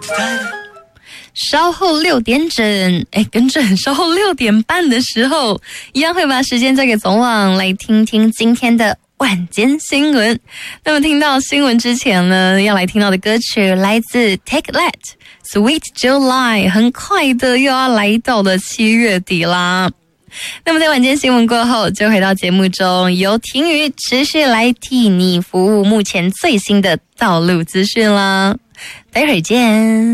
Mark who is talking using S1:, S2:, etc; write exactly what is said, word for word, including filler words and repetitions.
S1: 稍后六点整，哎，跟正稍后六点半的时候，一样会把时间交给总网，来听听今天的晚间新闻。那么听到新闻之前呢，要来听到的歌曲来自 Take That Sweet July， 很快的又要来到了七月底啦。那么在晚间新闻过后，就回到节目中，由婷瑜持续来替你服务目前最新的道路资讯啦。待会儿见。